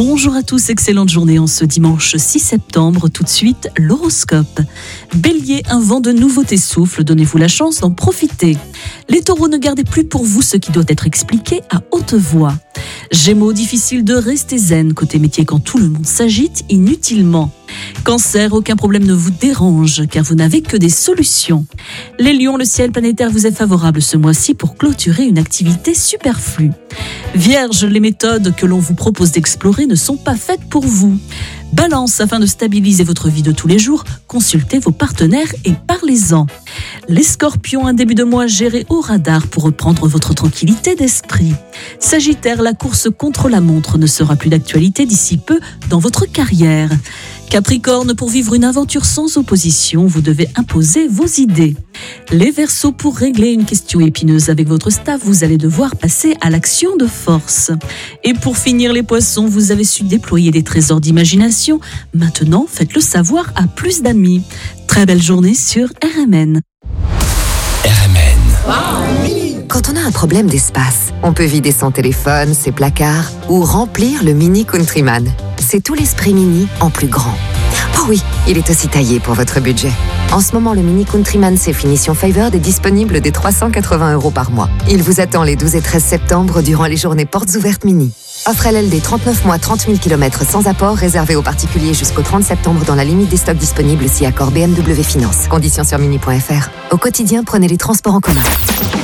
Bonjour à tous, excellente journée en ce dimanche 6 septembre. Tout de suite, l'horoscope. Bélier, un vent de nouveauté souffle, donnez-vous la chance d'en profiter. Les taureaux, ne gardez plus pour vous ce qui doit être expliqué à haute voix. Gémeaux, difficile de rester zen côté métier quand tout le monde s'agite inutilement. Cancer, aucun problème ne vous dérange car vous n'avez que des solutions. Les lions, le ciel planétaire vous est favorable ce mois-ci pour clôturer une activité superflue. Vierge, les méthodes que l'on vous propose d'explorer ne sont pas faites pour vous. Balance, afin de stabiliser votre vie de tous les jours, consultez vos partenaires et parlez-en. Les scorpions, un début de mois géré au radar pour reprendre votre tranquillité d'esprit. Sagittaire, la course contre la montre ne sera plus d'actualité d'ici peu dans votre carrière. Capricorne, pour vivre une aventure sans opposition, vous devez imposer vos idées. Les Verseaux, pour régler une question épineuse avec votre staff, vous allez devoir passer à l'action de force. Et pour finir, les Poissons, vous avez su déployer des trésors d'imagination. Maintenant, faites-le savoir à plus d'amis. Très belle journée sur RMN. Quand on a un problème d'espace, on peut vider son téléphone, ses placards ou remplir le Mini Countryman. C'est tout l'esprit Mini en plus grand. Oh oui, il est aussi taillé pour votre budget. En ce moment, le Mini Countryman C Finition Favored est disponible dès 380 € par mois. Il vous attend les 12 et 13 septembre durant les journées portes ouvertes Mini. Offre LLD 39 mois, 30 000 km sans apport, réservé aux particuliers jusqu'au 30 septembre dans la limite des stocks disponibles si accord BMW Finance. Conditions sur mini.fr. Au quotidien, prenez les transports en commun.